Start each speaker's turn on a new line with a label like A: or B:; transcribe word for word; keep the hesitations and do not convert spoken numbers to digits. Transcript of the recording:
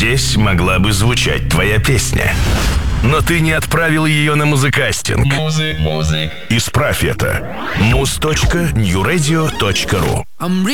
A: Здесь могла бы звучать твоя песня. Но ты не отправил ее на музыкастинг.
B: Music, music.
A: Исправь это. муз точка нью радио точка ру